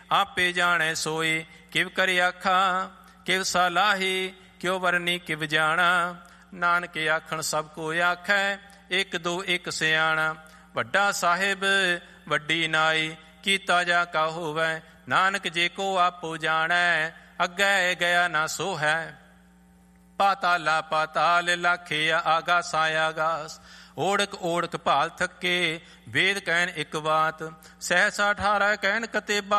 आपे जाने सोई। किव कर आखा किव सलाही, क्यों वरनी किव जाना। नानक आखण सब को आखै, एक दो एक सियाणा। वड्डा साहिब वड्डी नाई, कीता जा का होवै। नानक जे को आपो जानै, अग्गै गया ना सो है। पाताला पाताल लाखे आगासा आगास। ओढ़क ओढ़क भाल थके, वेद कहन एक बात। सहसा 18 कहन कतेबा।